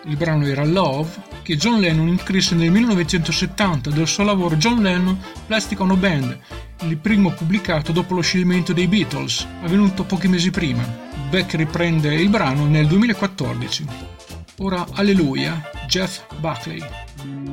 Il brano era Love, che John Lennon iscrisse nel 1970 del suo lavoro John Lennon Plastic Ono Band, il primo pubblicato dopo lo scioglimento dei Beatles, avvenuto pochi mesi prima. Beck riprende il brano nel 2014. Ora Alleluia, Jeff Buckley.